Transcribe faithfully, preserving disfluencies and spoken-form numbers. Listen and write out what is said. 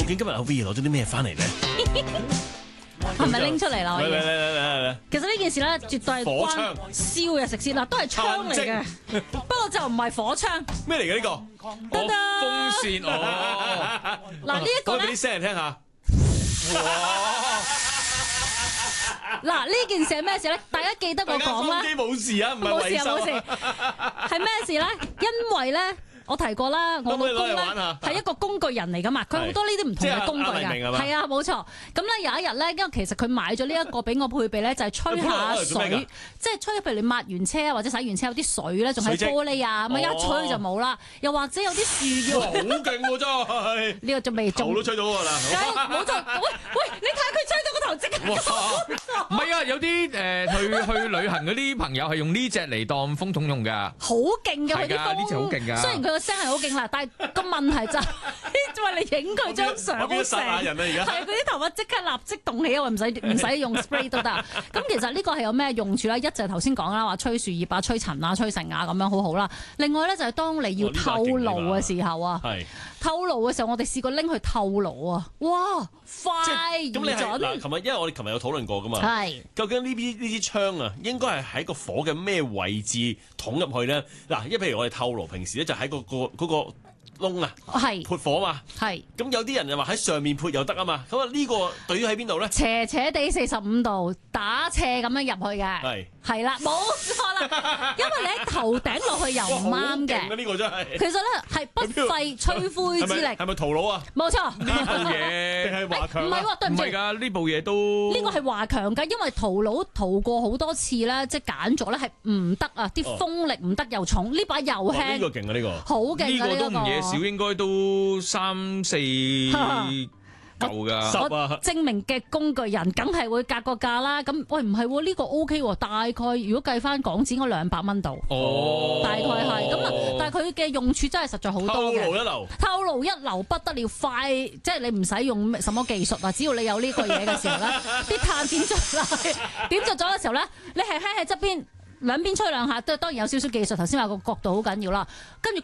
竟今日阿 V 攞咗啲咩翻嚟咧？ 係咪拎出嚟啦？ 嚟嚟嚟嚟嚟嚟！ 其實呢件事咧，絕對係火槍關燒嘅食先啦，都係槍嚟嘅，不過就唔係火槍。 咩嚟嘅呢個？ 得得風扇哦， 嗱呢一個咧講俾啲，聲嚟聽下。 嗱呢件事係咩事咧？大家記得我講啦， 機冇事啊，唔係冇事維修啊冇事，係咩事咧？因為咧。我提過啦，我老公可唔可以攞嚟咧玩下係一個工具人嚟噶嘛，佢好多呢啲唔同嘅工具即係阿黎明係㗎， 嘛係啊冇錯。咁咧有一日咧，因為其實佢買咗呢一個俾我配備咧，就係吹下本來攞嚟做咩㗎水，即係吹譬如你抹完車或者洗完車有啲水咧，仲喺水漬玻璃啊，咁樣一吹就冇啦。又或者有啲樹哇， 葉， 好勁喎真係， 呢個仲未中頭都吹到㗎啦。 冇錯，喂喂，你睇佢吹到個頭即刻唔係啊，有啲誒去去旅行嗰啲朋友係用呢只嚟當風筒用㗎。 好勁嘅佢啲係㗎呢隻好勁㗎風，雖然佢個聲係好勁啦，但係個問題就係因為你影佢張相好我變咗殺下人啦而家係佢啲頭髮即刻立即動起啊！唔使唔使用 spray 都得。咁其實呢個係有咩用處咧？一就係頭先講啦，話吹樹葉啊、吹塵啊、吹成啊咁樣好好啦。另外咧就係當你要透爐嘅時候啊， 係透爐嘅時候我哋試過拎去透爐啊，哇快而咁你係嗱， 準， 琴日因為我哋琴日有討論過㗎嘛。 係究竟呢啲呢支槍啊，應該係喺個火嘅咩位置捅入去咧？嗱，因為譬如我哋透爐，平時咧就喺個個嗰個窿啊， 係潑火嘛。 係咁有啲人就話喺上面潑又得啊嘛。咁啊呢個對於喺邊度咧？ 斜斜地四十五度打斜咁樣入去嘅。 係係啦，冇錯啦，因為你喺頭頂落去又唔啱哇好勁啊！ 嘅。 呢個真係其實咧係不費吹灰之力， 係咪屠佬啊？ 冇錯。 呢部嘢定係華強啊？ 唔係喎，對唔住， 唔係㗎，呢部嘢都呢個係華強㗎，因為屠佬屠過好多次咧，即係揀咗咧係唔得啊，啲風力唔得又重，呢把又哇呢個輕， 勁啊！呢個好勁啊呢呢個都唔嘢一少，應該都三四嚿㗎。 十我啊證明嘅工具人梗係會格個價啦。咁喂唔係喎，呢個 O K 喎，大概如果計翻港紙，我兩百蚊度， 哦， 大概係咁啊。但係佢嘅用處真係實在好透多嘅。 露一流。 透露一流不得了，快即係你唔使用什麼技術啊，只要你有呢個嘢嘅時候咧，啲炭點着啦，點着咗嘅時候咧，你係喺喺側邊兩邊吹兩下，都當然有少少技術。頭先話個角度好緊要啦，跟住